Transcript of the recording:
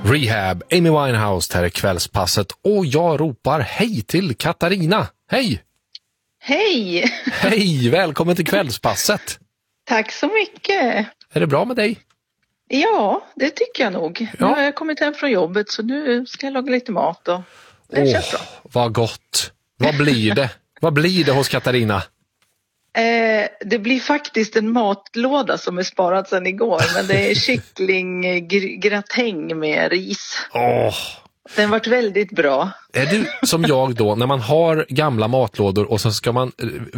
Rehab, Amy Winehouse här i kvällspasset och jag ropar hej till Katarina. Hej! Hej! Hej, välkommen till kvällspasset. Tack så mycket. Är det bra med dig? Ja, det tycker jag nog. Ja. Nu har jag kommit hem från jobbet så nu ska jag laga lite mat och det känns bra. Vad gott. Vad blir det? Vad blir det hos Katarina? Det blir faktiskt en matlåda som är sparad sedan igår, men det är kycklinggratäng med ris. Den varit väldigt bra. Är du som jag då, när man har gamla matlådor och så ska man